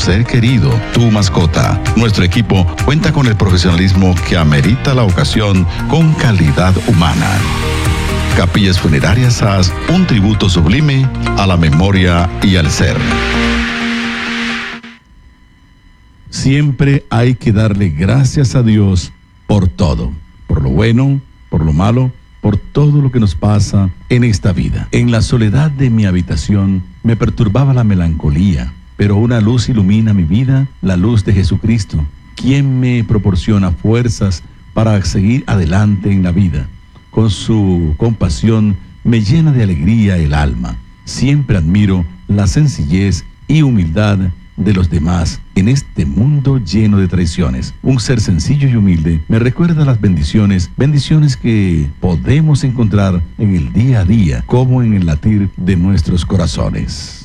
ser querido, tu mascota. Nuestro equipo cuenta con el profesionalismo que amerita la ocasión con calidad humana. Capillas Funerarias SAS, un tributo sublime a la memoria y al ser. Siempre hay que darle gracias a Dios por todo, por lo bueno, por lo malo, por todo lo que nos pasa en esta vida. En la soledad de mi habitación me perturbaba la melancolía, pero una luz ilumina mi vida, la luz de Jesucristo, quien me proporciona fuerzas para seguir adelante en la vida. Con su compasión me llena de alegría el alma. Siempre admiro la sencillez y humildad de los demás en este mundo lleno de traiciones. Un ser sencillo y humilde me recuerda las bendiciones que podemos encontrar en el día a día, como en el latir de nuestros corazones.